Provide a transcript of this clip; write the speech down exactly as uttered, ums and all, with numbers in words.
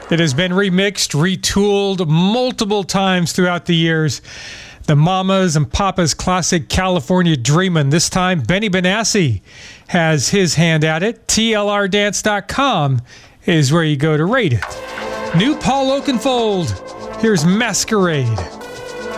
It has been remixed, retooled multiple times throughout the years. The Mamas and Papas classic California Dreamin'. This time, Benny Benassi has his hand at it. T L R dance dot com is where you go to rate it. New Paul Oakenfold. Here's Masquerade.